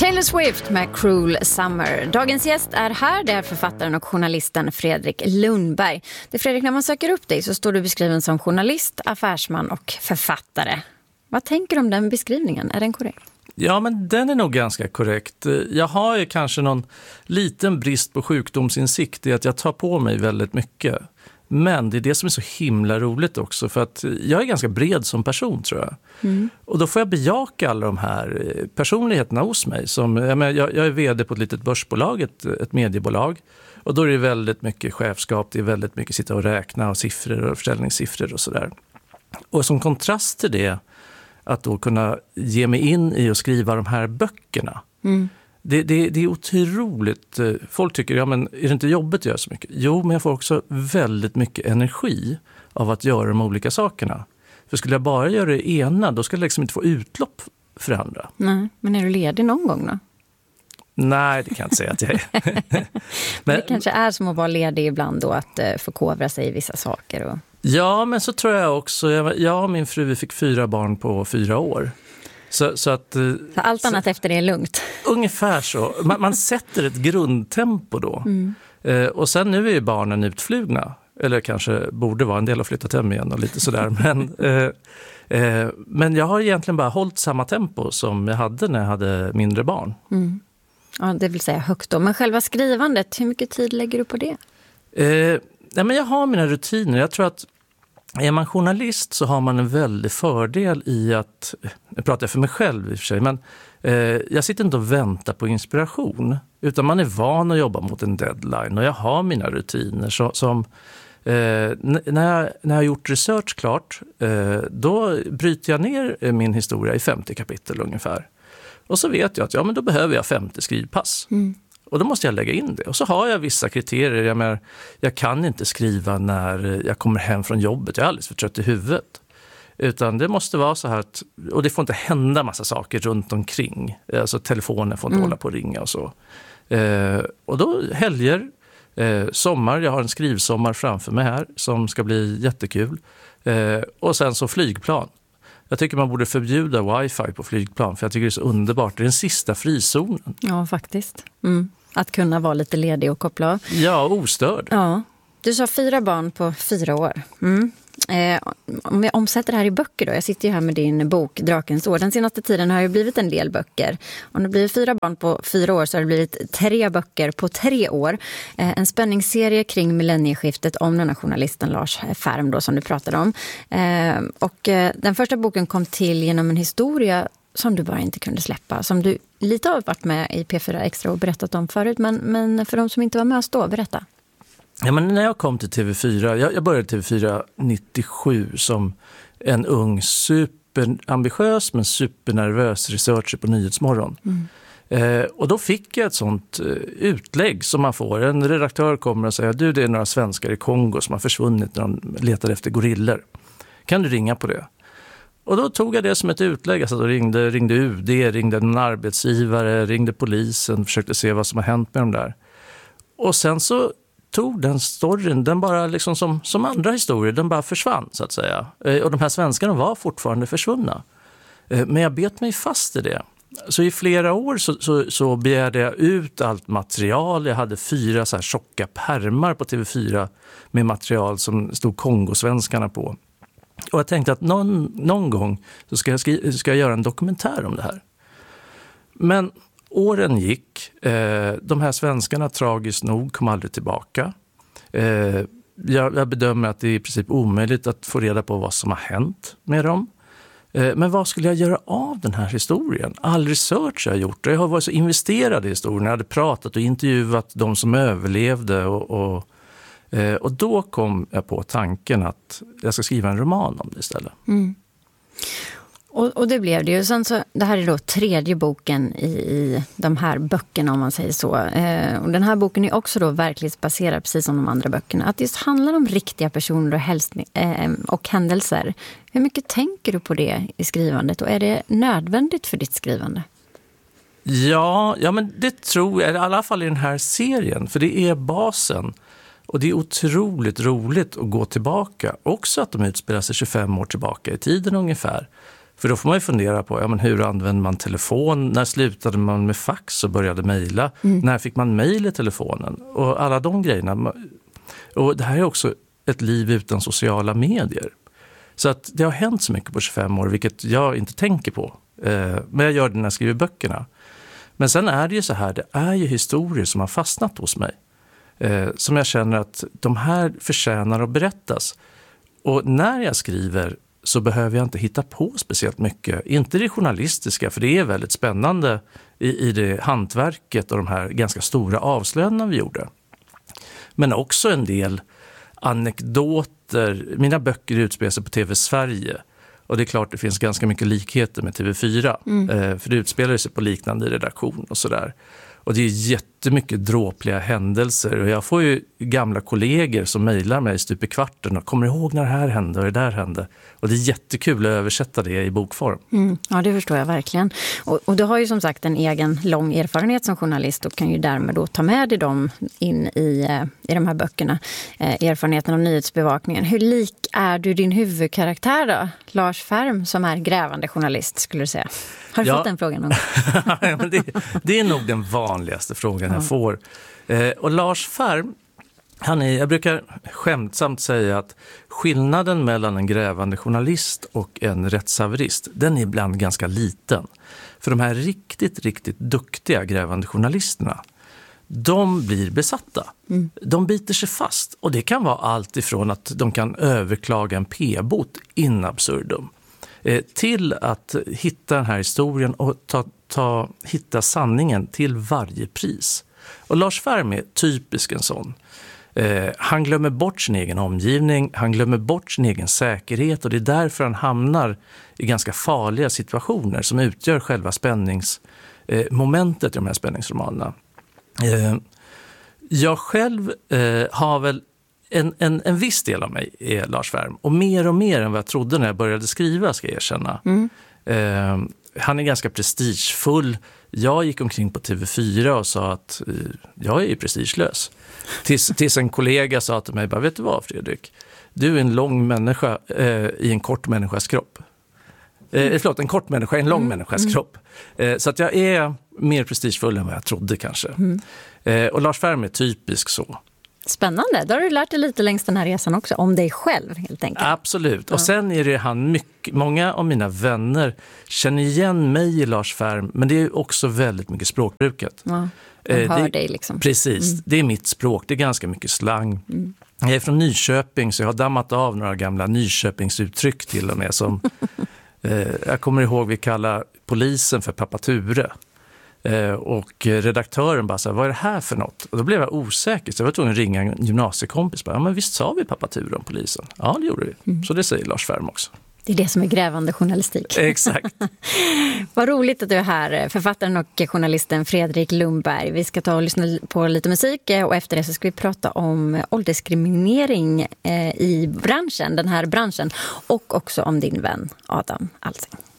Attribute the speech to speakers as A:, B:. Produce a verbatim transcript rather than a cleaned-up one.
A: Taylor Swift med Cruel Summer. Dagens gäst är här, det är författaren och journalisten Fredrik Lundberg. Det är Fredrik, när man söker upp dig så står du beskriven som journalist, affärsman och författare. Vad tänker du om den beskrivningen? Är den korrekt?
B: Ja, men den är nog ganska korrekt. Jag har ju kanske någon liten brist på sjukdomsinsikt i att jag tar på mig väldigt mycket. Men det är det som är så himla roligt också, för att jag är ganska bred som person, tror jag. Mm. Och då får jag bejaka alla de här personligheterna hos mig. Som, jag, menar, jag, jag är vd på ett litet börsbolag, ett, ett mediebolag. Och då är det väldigt mycket chefskap, det är väldigt mycket sitta och räkna och siffror och försäljningssiffror och sådär. Och som kontrast till det, att då kunna ge mig in i och skriva de här böckerna. Mm. Det, det, det är otroligt. Folk tycker, ja men är det inte jobbigt att göra så mycket? Jo, men jag får också väldigt mycket energi av att göra de olika sakerna. För skulle jag bara göra det ena, då skulle jag liksom inte få utlopp för andra.
A: Nej, men är du ledig någon gång då?
B: Nej, det kan jag inte säga att jag är.
A: men, men det kanske är som att vara ledig ibland då, att uh, förkovra sig i vissa saker. Och...
B: Ja, men så tror jag också. Jag, jag och min fru, vi fick fyra barn på fyra år. Så, så att,
A: så allt annat så, efter det är lugnt.
B: Ungefär så. Man, man sätter ett grundtempo då. Mm. Eh, och sen nu är ju barnen utflugna. Eller kanske borde vara en del att flytta hem igen och lite sådär. Men, eh, eh, men jag har egentligen bara hållit samma tempo som jag hade när jag hade mindre barn.
A: Mm. Ja, det vill säga högt då. Men själva skrivandet, hur mycket tid lägger du på det?
B: Eh, nej, men jag har mina rutiner. Jag tror att är man journalist så har man en väldig fördel i att, nu pratar jag för mig själv i och för sig, men eh, jag sitter inte och väntar på inspiration, utan man är van att jobba mot en deadline och jag har mina rutiner så, som eh, när, jag, när jag har gjort research klart, eh, då bryter jag ner min historia i femtio kapitel ungefär. Och så vet jag att ja, men då behöver jag femtio skrivpass. Mm. Och då måste jag lägga in det. Och så har jag vissa kriterier. Jag, menar, jag kan inte skriva när jag kommer hem från jobbet. Jag är alldeles för trött i huvudet. Utan det måste vara så här att, och det får inte hända massa saker runt omkring. Alltså telefonen får inte mm. hålla på att ringa och så. Eh, och då helger, eh, sommar. Jag har en skrivsommar framför mig här som ska bli jättekul. Eh, och sen så flygplan. Jag tycker man borde förbjuda wifi på flygplan, för jag tycker det är så underbart. Det är den sista frizonen.
A: Ja, faktiskt. Mm. Att kunna vara lite ledig och koppla av.
B: Ja, ostörd.
A: Ja. Du sa fyra barn på fyra år. Mm. Eh, om jag omsätter det här i böcker då. Jag sitter ju här med din bok Drakens år. Den senaste tiden har det blivit en del böcker. Om det blir fyra barn på fyra år så har det blivit tre böcker på tre år. Eh, en spänningsserie kring millennieskiftet om den här journalisten Lars Färm då, som du pratade om. Eh, och eh, den första boken kom till genom en historia som du bara inte kunde släppa. Som du lite har varit med i P fyra Extra och berättat om förut. Men, men för de som inte var med oss då, berätta.
B: Ja, men när jag kom till T V fyra, jag, jag började T V fyra nittiosju som en ung superambitiös men supernervös researcher på Nyhetsmorgon. Mm. Eh, och då fick jag ett sånt eh, utlägg som man får. En redaktör kommer och säger, du, det är några svenskar i Kongo som har försvunnit när de letar efter gorillor. Kan du ringa på det? Och då tog jag det som ett utlägg. Alltså då ringde, ringde U D, ringde en arbetsgivare, ringde polisen, försökte se vad som har hänt med dem där. Och sen så tog den storyn, den bara liksom som, som andra historier, den bara försvann så att säga. Och de här svenskarna var fortfarande försvunna. Men jag bet mig fast i det. Så i flera år så, så, så begärde jag ut allt material. Jag hade fyra så här tjocka pärmar på T V fyra med material som stod Kongosvenskarna på. Och jag tänkte att någon, någon gång så ska jag, skri- ska jag göra en dokumentär om det här. Men åren gick. Eh, de här svenskarna tragiskt nog kom aldrig tillbaka. Eh, jag, jag bedömer att det är i princip omöjligt att få reda på vad som har hänt med dem. Eh, men vad skulle jag göra av den här historien? All research jag har gjort. Jag har varit så investerad i historien. Jag hade pratat och intervjuat de som överlevde. Och, och, eh, och då kom jag på tanken att jag ska skriva en roman om det istället. Mm.
A: Och, och det blev det ju. Sen så, det här är då tredje boken i, i de här böckerna, om man säger så. Eh, och den här boken är också då verklighetsbaserad, precis som de andra böckerna. Att just handlar om riktiga personer och, helst, eh, och händelser. Hur mycket tänker du på det i skrivandet? Och är det nödvändigt för ditt skrivande?
B: Ja, ja men det tror jag. I alla fall i den här serien. För det är basen. Och det är otroligt roligt att gå tillbaka. Också att de utspelar sig tjugofem år tillbaka i tiden ungefär. För då får man ju fundera på, ja, men hur använder man telefon? När slutade man med fax och började mejla? Mm. När fick man mejl i telefonen? Och alla de grejerna. Och det här är också ett liv utan sociala medier. Så att det har hänt så mycket på tjugofem år, vilket jag inte tänker på. Eh, men jag gör det när jag skriver böckerna. Men sen är det ju så här, det är ju historier som har fastnat hos mig. Eh, som jag känner att de här förtjänar att berättas. Och när jag skriver så behöver jag inte hitta på speciellt mycket. Inte det journalistiska, för det är väldigt spännande i, i det hantverket och de här ganska stora avslöjandena vi gjorde. Men också en del anekdoter. Mina böcker utspelar sig på T V Sverige. Och det är klart det finns ganska mycket likheter med T V fyra. Mm. Eh, för det utspelar sig på liknande redaktion och sådär. Och det är jättemycket dråpliga händelser. Och jag får ju gamla kollegor som mejlar mig stup i kvarten och kommer ihåg när det här hände och det där hände. Och det är jättekul att översätta det i bokform.
A: Mm, ja, det förstår jag verkligen. Och, och du har ju som sagt en egen lång erfarenhet som journalist och kan ju därmed då ta med dig dem in i, i de här böckerna. Eh, erfarenheten av nyhetsbevakningen. Hur lik är du din huvudkaraktär då? Lars Färm som är grävande journalist skulle du säga. Har du ja. fått den frågan någon?
B: ja, men det, det är nog den vanligaste frågan ja. jag får. Eh, och Lars Färm, han är, jag brukar skämtsamt säga att skillnaden mellan en grävande journalist och en rättshaverist, den är ibland ganska liten. För de här riktigt, riktigt duktiga grävande journalisterna, de blir besatta. Mm. De biter sig fast. Och det kan vara allt ifrån att de kan överklaga en p-bot in absurdum. Till att hitta den här historien och ta, ta, hitta sanningen till varje pris. Och Lars Färm är typisk en sån. Eh, han glömmer bort sin egen omgivning, han glömmer bort sin egen säkerhet och det är därför han hamnar i ganska farliga situationer som utgör själva spänningsmomentet eh, i de här spänningsromanerna. Eh, jag själv eh, har väl En, en, en viss del av mig är Lars Färm. Och mer och mer än vad jag trodde när jag började skriva, ska jag erkänna. Mm. Eh, han är ganska prestigefull. Jag gick omkring på T V fyra och sa att eh, jag är ju prestigelös. Tills, tills en kollega sa till mig, bara, vet du vad Fredrik? Du är en lång människa eh, i en kort människas kropp. Eh, förlåt, en kort människa i en lång mm. människas mm. kropp. Eh, så att jag är mer prestigefull än vad jag trodde kanske. Mm. Eh, och Lars Färm är typisk så.
A: Spännande, då har du lärt dig lite längs den här resan också, om dig själv helt enkelt.
B: Absolut, och sen är det han mycket, många av mina vänner känner igen mig i Lars Färm, men det är också väldigt mycket språkbruket.
A: Ja, de hör
B: eh, det,
A: dig liksom.
B: Precis, mm. det är mitt språk, det är ganska mycket slang. Mm. Jag är från Nyköping så jag har dammat av några gamla Nyköpingsuttryck till och med som eh, jag kommer ihåg vi kallar polisen för Pappa Ture. Eh, och redaktören bara sa, vad är det här för något? Och då blev jag osäker, så jag var tvungen att ringa en gymnasiekompis. Bara, ja, men visst sa vi Pappa Ture om polisen? Ja, det gjorde vi. Mm. Så det säger Lars Färm också.
A: Det är det som är grävande journalistik.
B: Exakt.
A: Vad roligt att du är här, författaren och journalisten Fredrik Lundberg. Vi ska ta och lyssna på lite musik och efter det så ska vi prata om åldersdiskriminering i branschen, den här branschen. Och också om din vän Adam Alsing.